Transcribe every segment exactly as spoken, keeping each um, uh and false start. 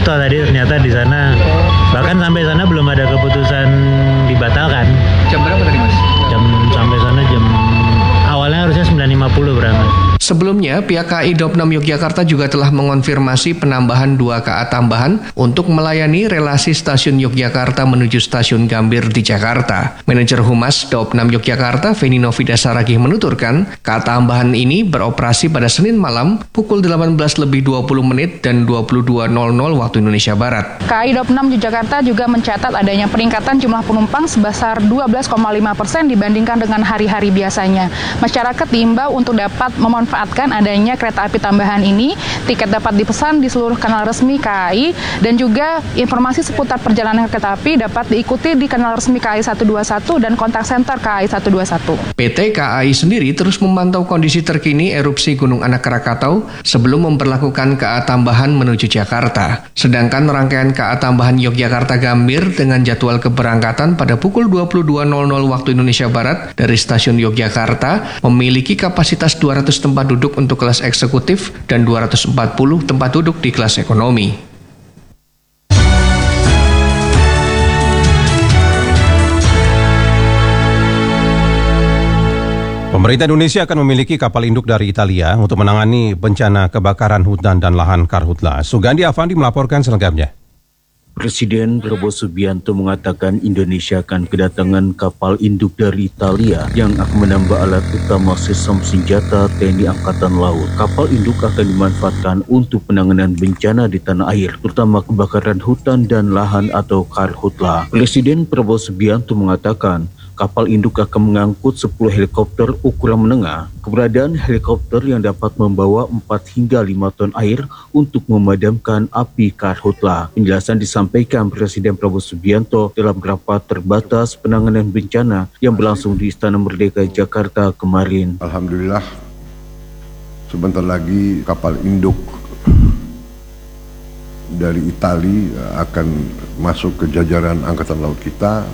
toh tadi ternyata di sana bahkan sampai sana belum ada keputusan dibatalkan. Jam berapa tadi Mas? Jam sampai sana jam awalnya harusnya sembilan lima puluh berangkat. Sebelumnya, pihak K A I Daup enam Yogyakarta juga telah mengonfirmasi penambahan dua K A tambahan untuk melayani relasi stasiun Yogyakarta menuju stasiun Gambir di Jakarta. Manajer Humas Daup enam Yogyakarta, Feni Novida Saragih menuturkan, K A tambahan ini beroperasi pada Senin malam pukul delapan belas lebih dua puluh menit dan dua puluh dua nol nol waktu Indonesia Barat. K A I Daup enam Yogyakarta juga mencatat adanya peningkatan jumlah penumpang sebesar dua belas koma lima persen dibandingkan dengan hari-hari biasanya. Masyarakat diimbau untuk dapat memanfaatkan memanfaatkan adanya kereta api tambahan ini. Tiket dapat dipesan di seluruh kanal resmi K A I dan juga informasi seputar perjalanan kereta api dapat diikuti di kanal resmi K A I seratus dua puluh satu dan kontak center K A I seratus dua puluh satu. P T K A I sendiri terus memantau kondisi terkini erupsi Gunung Anak Krakatau sebelum memperlakukan K A tambahan menuju Jakarta. Sedangkan rangkaian K A tambahan Yogyakarta Gambir dengan jadwal keberangkatan pada pukul dua puluh dua nol nol waktu Indonesia Barat dari stasiun Yogyakarta memiliki kapasitas dua ratus tempat duduk untuk kelas eksekutif dan dua ratus empat puluh tempat duduk di kelas ekonomi. Pemerintah Indonesia akan memiliki kapal induk dari Italia untuk menangani bencana kebakaran hutan dan lahan karhutla. Sugandi Avandi melaporkan selengkapnya. Presiden Prabowo Subianto mengatakan Indonesia akan kedatangan kapal induk dari Italia yang akan menambah alat utama sistem senjata T N I Angkatan Laut. Kapal induk akan dimanfaatkan untuk penanganan bencana di tanah air, terutama kebakaran hutan dan lahan atau karhutla. Presiden Prabowo Subianto mengatakan kapal induk akan mengangkut sepuluh helikopter ukuran menengah. Keberadaan helikopter yang dapat membawa empat hingga lima ton air untuk memadamkan api karhutla. Penjelasan disampaikan Presiden Prabowo Subianto dalam rapat terbatas penanganan bencana yang berlangsung di Istana Merdeka Jakarta kemarin. Alhamdulillah, sebentar lagi kapal induk dari Italia akan masuk ke jajaran Angkatan Laut kita.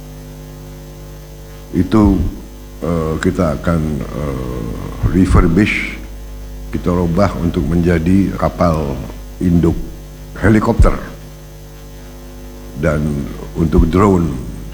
Itu uh, kita akan uh, refurbish, kita rubah untuk menjadi kapal induk helikopter dan untuk drone,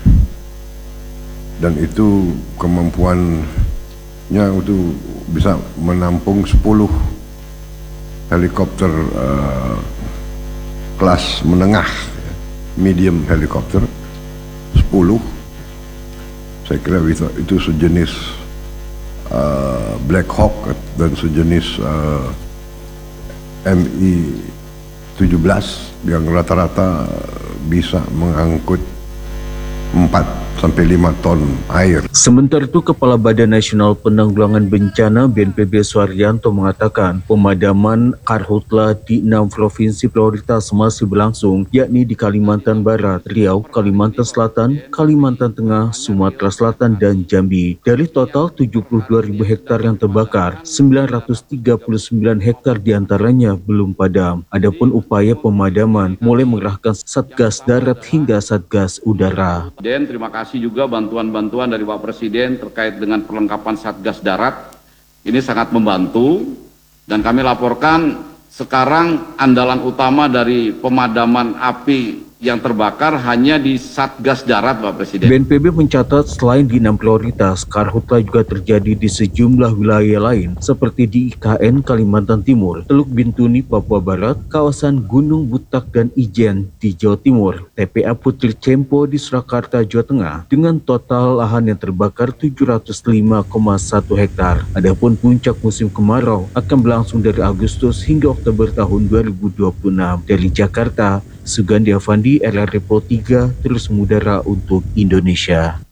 dan itu kemampuannya itu bisa menampung sepuluh helikopter uh, kelas menengah, medium helikopter, sepuluh. Saya kira itu, itu sejenis uh, Black Hawk dan sejenis uh, M I tujuh belas yang rata-rata bisa mengangkut empat sampai lima ton air. Sementara itu, Kepala Badan Nasional Penanggulangan Bencana B N P B Suharyanto mengatakan pemadaman karhutla di enam provinsi prioritas masih berlangsung, yakni di Kalimantan Barat, Riau, Kalimantan Selatan, Kalimantan Tengah, Sumatera Selatan, dan Jambi. Dari total tujuh puluh dua ribu hektar yang terbakar, sembilan ratus tiga puluh sembilan hektar diantaranya belum padam. Adapun upaya pemadaman mulai mengerahkan Satgas Darat hingga Satgas Udara. Dan terima kasih juga bantuan-bantuan dari Pak Presiden terkait dengan perlengkapan Satgas Darat. Ini sangat membantu dan kami laporkan sekarang andalan utama dari pemadaman api yang terbakar hanya di Satgas Darat, Pak Presiden. B N P B mencatat selain di enam prioritas, karhutla juga terjadi di sejumlah wilayah lain seperti di I K N Kalimantan Timur, Teluk Bintuni Papua Barat, kawasan Gunung Butak dan Ijen di Jawa Timur, T P A Putri Cempo di Surakarta, Jawa Tengah, dengan total lahan yang terbakar tujuh ratus lima koma satu hektar. Adapun puncak musim kemarau akan berlangsung dari Agustus hingga Oktober tahun dua ribu dua puluh enam. Dari Jakarta, Sugandi Avandi, R R Report tiga, terus mengudara untuk Indonesia.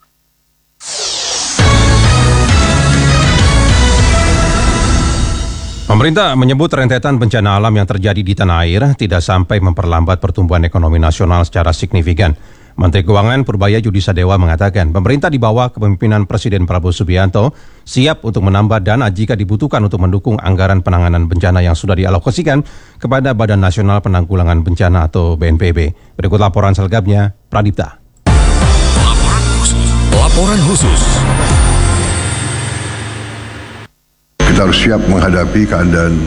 Pemerintah menyebut rentetan bencana alam yang terjadi di tanah air tidak sampai memperlambat pertumbuhan ekonomi nasional secara signifikan. Menteri Keuangan Purbaya Yudisadewa mengatakan pemerintah di bawah kepemimpinan Presiden Prabowo Subianto siap untuk menambah dana jika dibutuhkan untuk mendukung anggaran penanganan bencana yang sudah dialokasikan kepada Badan Nasional Penanggulangan Bencana atau B N P B. Berikut laporan selengkapnya, Pradipta. Laporan khusus. Laporan khusus. Kita harus siap menghadapi keadaan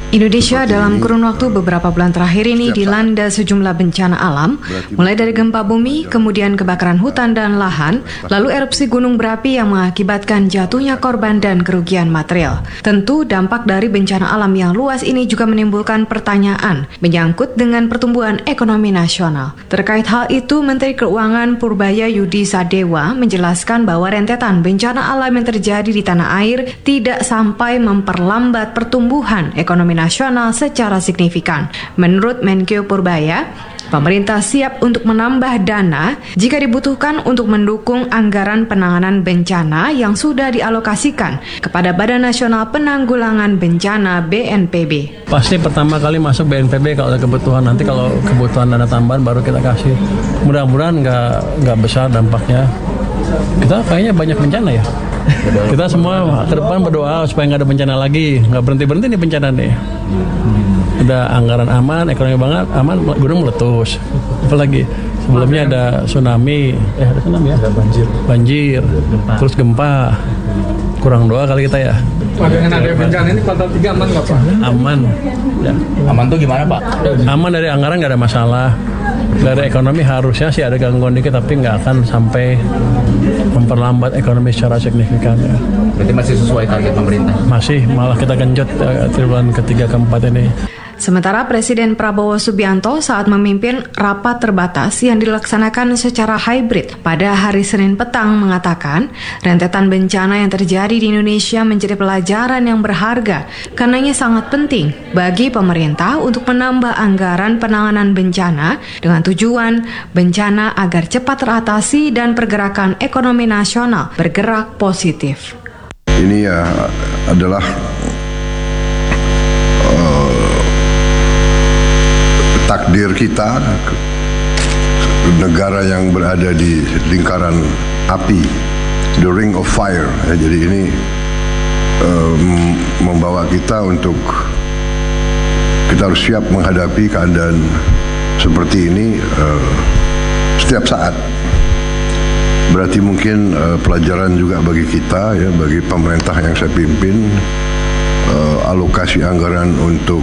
Indonesia dalam kurun waktu beberapa bulan terakhir ini dilanda sejumlah bencana alam, mulai dari gempa bumi, kemudian kebakaran hutan dan lahan, lalu erupsi gunung berapi yang mengakibatkan jatuhnya korban dan kerugian material. Tentu dampak dari bencana alam yang luas ini juga menimbulkan pertanyaan menyangkut dengan pertumbuhan ekonomi nasional. Terkait hal itu, Menteri Keuangan Purbaya Yudi Sadewa menjelaskan bahwa rentetan bencana alam yang terjadi di tanah air tidak sampai memperlambat pertumbuhan ekonomi nasional secara signifikan. Menurut Menkeu Purbaya, pemerintah siap untuk menambah dana jika dibutuhkan untuk mendukung anggaran penanganan bencana yang sudah dialokasikan kepada Badan Nasional Penanggulangan Bencana B N P B. Pasti pertama kali masuk B N P B kalau ada kebutuhan, nanti kalau kebutuhan dana tambahan baru kita kasih. Mudah-mudahan nggak nggak besar dampaknya. Kita kayaknya banyak bencana ya. Kita semua ke depan berdoa supaya nggak ada bencana lagi, nggak berhenti-berhenti nih bencana nih. Udah anggaran aman, ekonomi banget, aman, gunung meletus. Apalagi sebelumnya ada tsunami, eh ada tsunami ya, ada banjir, banjir, gempa. Terus gempa. Kurang doa kali kita ya. Dengan ada bencana ini kuartal tiga aman nggak Pak? Aman. Ya. Aman tuh gimana Pak? Aman dari anggaran nggak ada masalah. Dari ekonomi harusnya sih ada gangguan dikit, tapi nggak akan sampai memperlambat ekonomi secara signifikan. Ya. Berarti masih sesuai target pemerintah? Masih, malah kita genjot uh, triwulan ketiga keempat ini. Sementara Presiden Prabowo Subianto saat memimpin rapat terbatas yang dilaksanakan secara hybrid pada hari Senin petang mengatakan rentetan bencana yang terjadi di Indonesia menjadi pelajaran yang berharga karenanya sangat penting bagi pemerintah untuk menambah anggaran penanganan bencana dengan tujuan bencana agar cepat teratasi dan pergerakan ekonomi nasional bergerak positif. Ini ya adalah takdir kita, negara yang berada di lingkaran api, the ring of fire. Ya, jadi ini um, membawa kita untuk kita harus siap menghadapi keadaan seperti ini uh, setiap saat. Berarti mungkin uh, pelajaran juga bagi kita, ya, bagi pemerintah yang saya pimpin, uh, alokasi anggaran untuk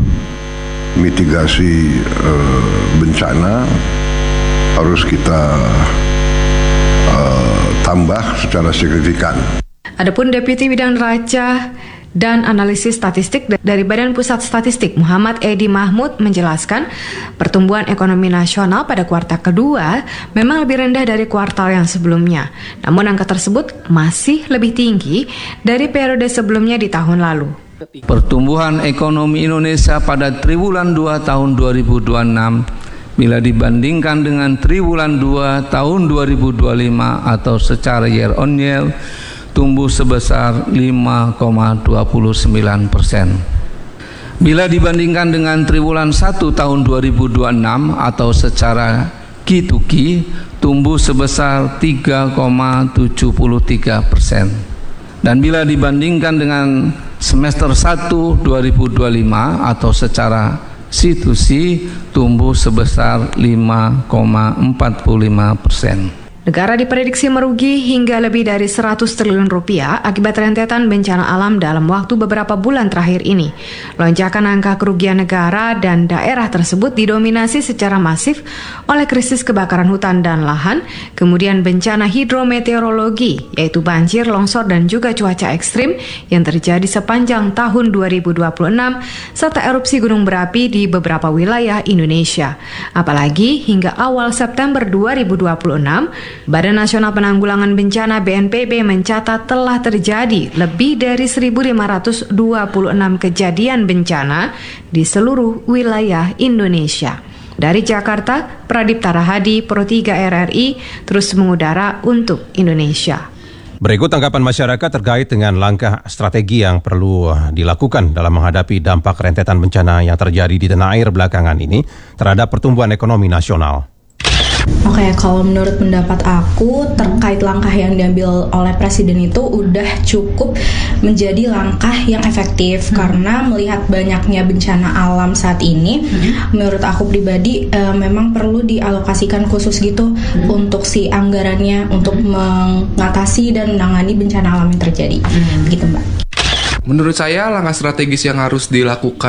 mitigasi uh, bencana harus kita uh, tambah secara signifikan. Adapun Deputi Bidang Neraca dan Analisis Statistik dari Badan Pusat Statistik Muhammad Edi Mahmud menjelaskan pertumbuhan ekonomi nasional pada kuartal kedua memang lebih rendah dari kuartal yang sebelumnya. Namun angka tersebut masih lebih tinggi dari periode sebelumnya di tahun lalu. Pertumbuhan ekonomi Indonesia pada triwulan dua tahun dua ribu dua puluh enam bila dibandingkan dengan triwulan dua tahun dua ribu dua puluh lima atau secara year on year tumbuh sebesar lima koma dua sembilan persen. Bila dibandingkan dengan triwulan satu tahun dua ribu dua puluh enam atau secara Q to Q tumbuh sebesar tiga koma tujuh tiga persen. Dan bila dibandingkan dengan semester satu dua ribu dua puluh lima atau secara C to C tumbuh sebesar lima koma empat lima persen. Negara diprediksi merugi hingga lebih dari seratus triliun rupiah akibat rentetan bencana alam dalam waktu beberapa bulan terakhir ini. Lonjakan angka kerugian negara dan daerah tersebut didominasi secara masif oleh krisis kebakaran hutan dan lahan, kemudian bencana hidrometeorologi, yaitu banjir, longsor, dan juga cuaca ekstrim yang terjadi sepanjang tahun dua ribu dua puluh enam, serta erupsi gunung berapi di beberapa wilayah Indonesia. Apalagi hingga awal September dua ribu dua puluh enam, Badan Nasional Penanggulangan Bencana B N P B mencatat telah terjadi lebih dari seribu lima ratus dua puluh enam kejadian bencana di seluruh wilayah Indonesia. Dari Jakarta, Pradipta Rahadi, Pro tiga R R I, terus mengudara untuk Indonesia. Berikut tanggapan masyarakat terkait dengan langkah strategi yang perlu dilakukan dalam menghadapi dampak rentetan bencana yang terjadi di tanah air belakangan ini terhadap pertumbuhan ekonomi nasional. Oke, kalau menurut pendapat aku terkait langkah yang diambil oleh Presiden itu udah cukup menjadi langkah yang efektif hmm. karena melihat banyaknya bencana alam saat ini, hmm. menurut aku pribadi e, memang perlu dialokasikan khusus gitu hmm. untuk si anggarannya untuk mengatasi dan menangani bencana alam yang terjadi. Hmm. Begitu, Mbak. Menurut saya langkah strategis yang harus dilakukan